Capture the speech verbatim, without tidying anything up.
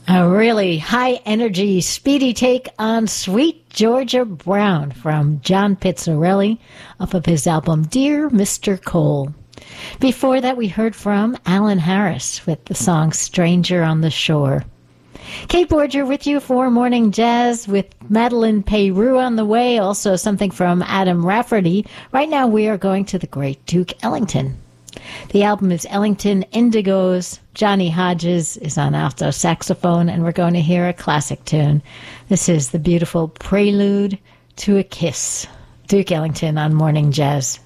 A really high-energy, speedy take on Sweet Georgia Brown from John Pizzarelli off of his album Dear Mister Cole. Before that, we heard from Alan Harris with the song Stranger on the Shore. Kate Borger with you for Morning Jazz with Madeline Peyroux on the way, also something from Adam Rafferty. Right now we are going to the great Duke Ellington. The album is Ellington Indigos. Johnny Hodges is on alto saxophone, and we're going to hear a classic tune. This is the beautiful Prelude to a Kiss. Duke Ellington on Morning Jazz.